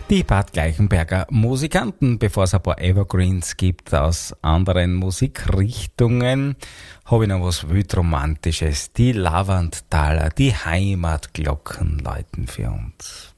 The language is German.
Die Bad Gleichenberger Musikanten, bevor es ein paar Evergreens gibt aus anderen Musikrichtungen, habe ich noch was wildromantisches. Die Lavandtaler, die Heimatglocken läuten für uns.